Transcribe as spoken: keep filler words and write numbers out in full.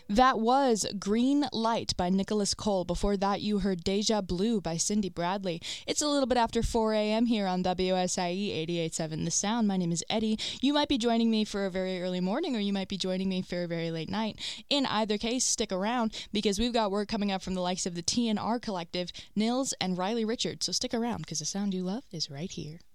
That was Green Light by Nicholas Cole. Before that, you heard Deja Blue by Cindy Bradley. It's a little bit after four a.m. here on W S I E eighty-eight point seven The Sound. My name is Eddie. You might be joining me for a very early morning, or you might be joining me for a very late night. In either case, stick around, because we've got work coming up from the likes of the T N R Collective, Nils, and Riley Richards. So stick around, because the sound you love is right here.